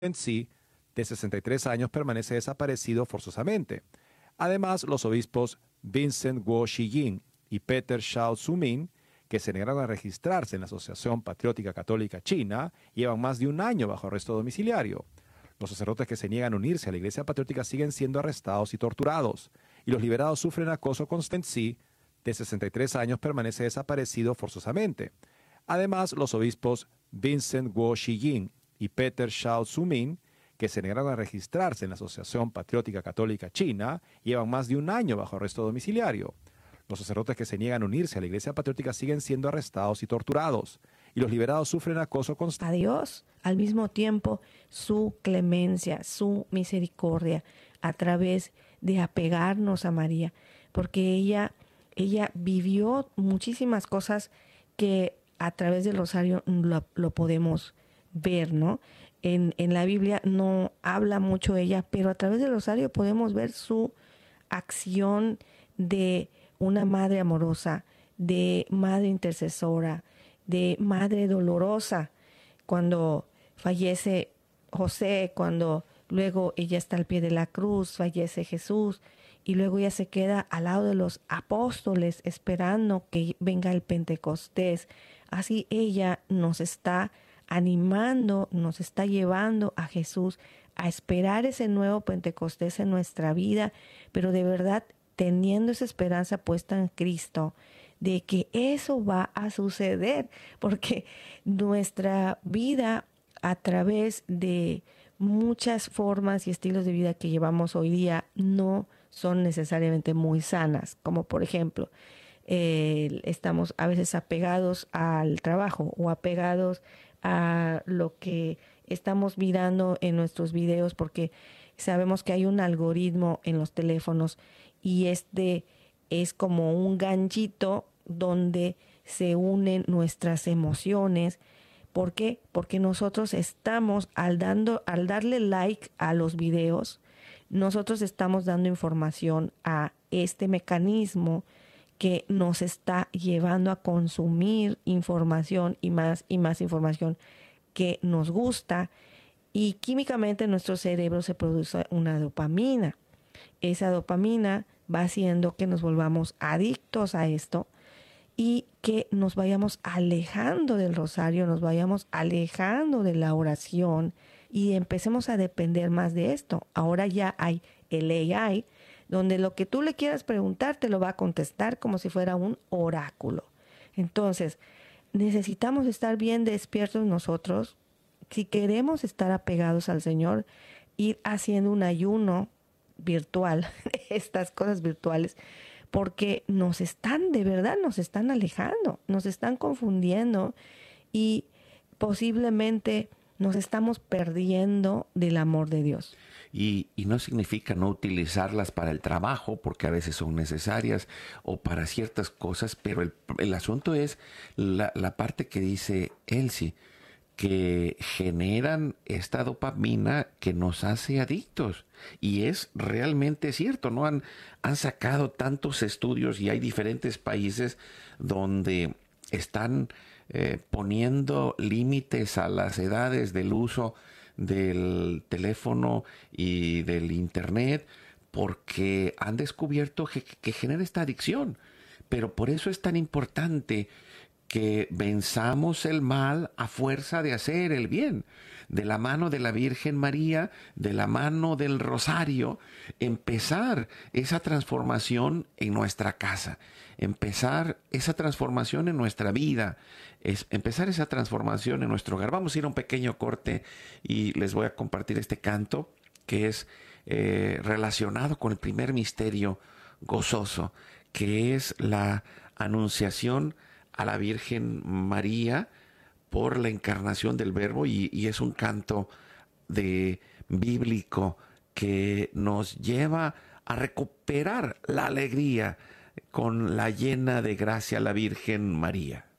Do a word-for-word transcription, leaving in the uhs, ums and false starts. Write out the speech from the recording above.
en sí, de sesenta y tres años, permanece desaparecido forzosamente. Además, los obispos Vincent Guo Shijin y Peter Shao Zumin, que se negaron a registrarse en la Asociación Patriótica Católica China, llevan más de un año bajo arresto domiciliario. Los sacerdotes que se niegan a unirse a la Iglesia Patriótica siguen siendo arrestados y torturados, y los liberados sufren acoso constante. Sí, de sesenta y tres años, permanece desaparecido forzosamente. Además, los obispos Vincent Guo Shijin y Peter Shao Zumin, que se negaron a registrarse en la Asociación Patriótica Católica China, llevan más de un año bajo arresto domiciliario. Los sacerdotes que se niegan a unirse a la Iglesia Patriótica siguen siendo arrestados y torturados, y los liberados sufren acoso constante. A Dios, al mismo tiempo, su clemencia, su misericordia, a través de apegarnos a María, porque ella, ella vivió muchísimas cosas que a través del rosario lo, lo podemos ver, ¿no? En, en la Biblia no habla mucho ella, pero a través del rosario podemos ver su acción de una madre amorosa, de madre intercesora, de madre dolorosa. Cuando fallece José, cuando luego ella está al pie de la cruz, fallece Jesús, y luego ella se queda al lado de los apóstoles esperando que venga el Pentecostés. Así ella nos está animando, nos está llevando a Jesús a esperar ese nuevo Pentecostés en nuestra vida, pero de verdad teniendo esa esperanza puesta en Cristo, de que eso va a suceder, porque nuestra vida a través de muchas formas y estilos de vida que llevamos hoy día no son necesariamente muy sanas, como por ejemplo, eh, estamos a veces apegados al trabajo o apegados a lo que estamos mirando en nuestros videos, porque sabemos que hay un algoritmo en los teléfonos y este es como un ganchito donde se unen nuestras emociones. ¿Por qué? Porque nosotros estamos, al, dando, al darle like a los videos, nosotros estamos dando información a este mecanismo que nos está llevando a consumir información y más y más información que nos gusta, y químicamente en nuestro cerebro se produce una dopamina. Esa dopamina va haciendo que nos volvamos adictos a esto y que nos vayamos alejando del rosario, nos vayamos alejando de la oración y empecemos a depender más de esto. Ahora ya hay el A I, donde lo que tú le quieras preguntar te lo va a contestar como si fuera un oráculo. Entonces, necesitamos estar bien despiertos nosotros. Si queremos estar apegados al Señor, ir haciendo un ayuno virtual, estas cosas virtuales, porque nos están, de verdad, nos están alejando, nos están confundiendo y posiblemente nos estamos perdiendo del amor de Dios. Y, y no significa no utilizarlas para el trabajo, porque a veces son necesarias, o para ciertas cosas, pero el, el asunto es la, la parte que dice Elsie, que generan esta dopamina que nos hace adictos. Y es realmente cierto, ¿no? Han, han sacado tantos estudios y hay diferentes países donde están eh, poniendo límites a las edades del uso del teléfono y del internet, porque han descubierto que, que genera esta adicción. Pero por eso es tan importante que venzamos el mal a fuerza de hacer el bien, de la mano de la Virgen María, de la mano del Rosario, empezar esa transformación en nuestra casa, empezar esa transformación en nuestra vida, es empezar esa transformación en nuestro hogar. Vamos a ir a un pequeño corte y les voy a compartir este canto que es eh, relacionado con el primer misterio gozoso, que es la anunciación a la Virgen María por la encarnación del Verbo, y, y es un canto de bíblico que nos lleva a recuperar la alegría con la llena de gracia la Virgen María.